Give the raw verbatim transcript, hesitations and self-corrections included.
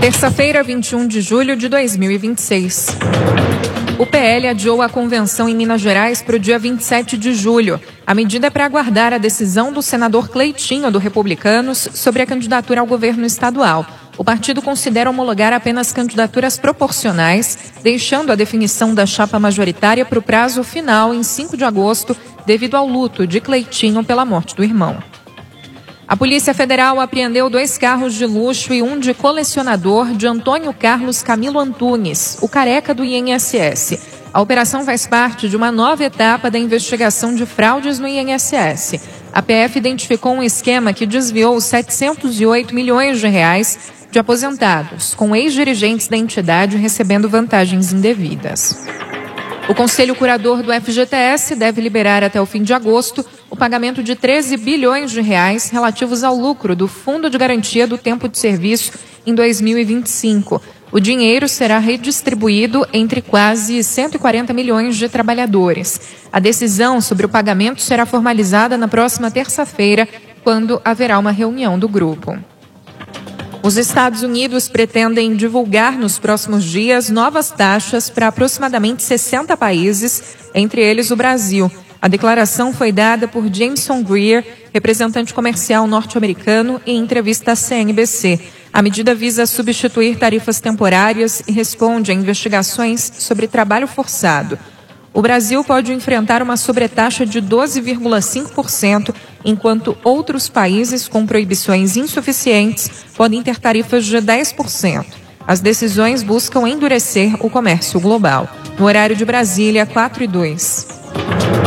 Terça-feira, vinte e um de julho de dois mil e vinte e seis. O P L adiou a convenção em Minas Gerais para o dia vinte e sete de julho. A medida é para aguardar a decisão do senador Cleitinho, do Republicanos, sobre a candidatura ao governo estadual. O partido considera homologar apenas candidaturas proporcionais, deixando a definição da chapa majoritária para o prazo final, em cinco de agosto, devido ao luto de Cleitinho pela morte do irmão. A Polícia Federal apreendeu dois carros de luxo e um de colecionador de Antônio Carlos Camilo Antunes, o careca do I N S S. A operação faz parte de uma nova etapa da investigação de fraudes no I N S S. A P F identificou um esquema que desviou setecentos e oito milhões de reais de aposentados, com ex-dirigentes da entidade recebendo vantagens indevidas. O Conselho Curador do F G T S deve liberar até o fim de agosto o pagamento de treze bilhões de reais relativos ao lucro do Fundo de Garantia do Tempo de Serviço em dois mil e vinte e cinco. O dinheiro será redistribuído entre quase cento e quarenta milhões de trabalhadores. A decisão sobre o pagamento será formalizada na próxima terça-feira, quando haverá uma reunião do grupo. Os Estados Unidos pretendem divulgar nos próximos dias novas taxas para aproximadamente sessenta países, entre eles o Brasil. A declaração foi dada por Jameson Greer, representante comercial norte-americano, em entrevista à C N B C. A medida visa substituir tarifas temporárias e responde a investigações sobre trabalho forçado. O Brasil pode enfrentar uma sobretaxa de doze vírgula cinco por cento, enquanto outros países com proibições insuficientes podem ter tarifas de dez por cento. As decisões buscam endurecer o comércio global. No horário de Brasília, quatro e dois.